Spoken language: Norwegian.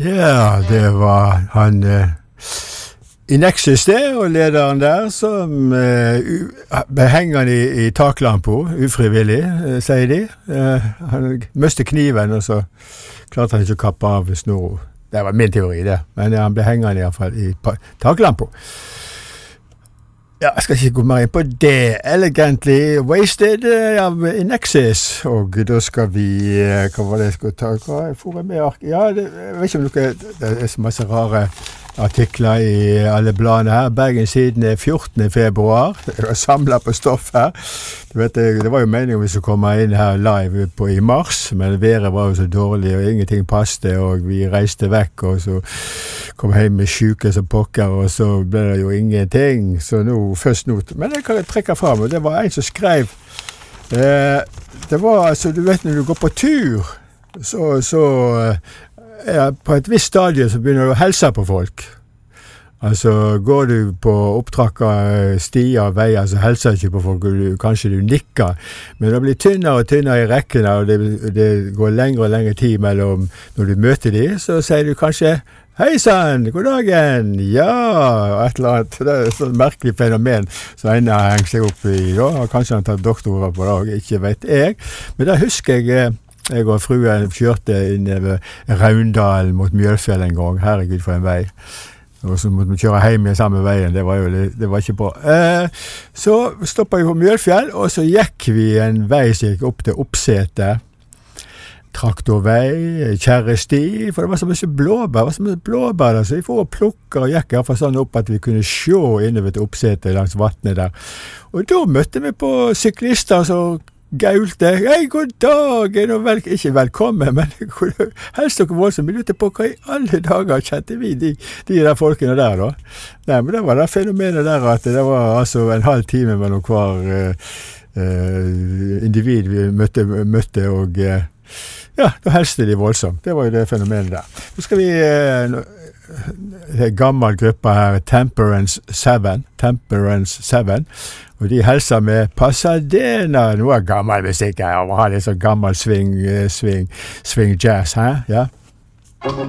Ja, det var han i Nexus det, og lederen der, som ble hengende i taklampo, ufrivillig, sier de. Han møste kniven, og så klarte han ikke å kappe av snor. Det var min teori, det. Men han ble hengende i hvert fall i taklampo. Ja, jeg skal ikke gå mer inn på det. Elegantly Wasted av Inexis. Og da skal vi... Hva var det jeg skulle ta? Hva får jeg med ark? Ja, jeg vet ikke om det er så masse rare artikler i alle bladene her. Bergenssiden 14. februar. Jeg har samlet på stoff her. Du vet, det var jo meningen vi skulle komme inn her live i mars, men været var jo så dårlig, og ingenting passte, og vi reiste vekk, og så kom hjem med syke som pokker, og så ble det jo ingenting. Så nå, først nå. Men jeg kan trekke frem, og det var en som skrev. Det var, altså, du vet, når du går på tur, så på et visst stadie så begynner du å helse på folk. Altså, går du på opptrakka stier og veier, så helser ikke på folk, kanskje du nikker. Men det blir tynnere og tynnere i rekkene, og det går lengre og lengre tid mellom når du møter dem, så sier du kanskje «Hei sann, god dagen!» Ja, et eller annet. Det er et sånt merkelig fenomen som en har hengt seg opp i, da. Kanskje han har tatt doktorer på det, ikke vet jeg. Men da husker jeg og fruen kjørte inn over Raundalen mot Mjølfjell en gang. Herregud for en vei. Og så måtte vi kjøre hjem i samme veien. Det var ikke bra. Så stoppet vi på Mjølfjell, og så gikk vi en vei som gikk opp til Oppsetet. Traktorvei, kjæresti, for det var så mye blåbær, så vi får plukke og gikk i hvert fall sånn opp at vi kunne se innover til Oppsetet langs vattnet der. Og da møtte vi på syklister som gaulte. «Hei, god dag!» Ikke velkommen, men helst dere voldsomt. Vi lurte på hva i alle dager kjente vi de der folkene der, da. Nei, men det var det fenomenet der at det var altså en halv time mellom hver individ vi møtte og ja, da helste de voldsomt. Det var jo det fenomenet der. Så skal vi det er gammel gruppe her, Temperance 7, og de helser med Pasadena, noe gammel musikk her, og har litt sånn gammel swing jazz, hæ? Ja.